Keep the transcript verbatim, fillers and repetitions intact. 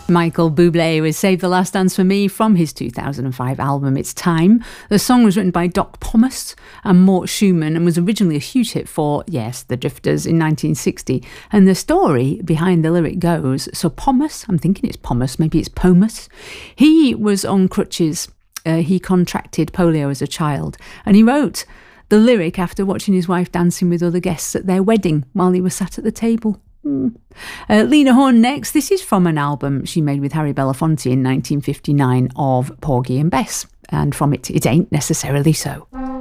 Michael Bublé with Save the Last Dance for Me from his two thousand five album It's Time. The song was written by Doc Pomus and Mort Schumann and was originally a huge hit for, yes, the Drifters in nineteen sixty. And the story behind the lyric goes, so Pomus, I'm thinking it's Pomus, maybe it's Pomus, he was on crutches. Uh, he contracted polio as a child and he wrote the lyric after watching his wife dancing with other guests at their wedding while he was sat at the table. Mm. Uh, Lena Horne next. This is from an album she made with Harry Belafonte in nineteen fifty-nine of Porgy and Bess, and from it, It Ain't Necessarily So.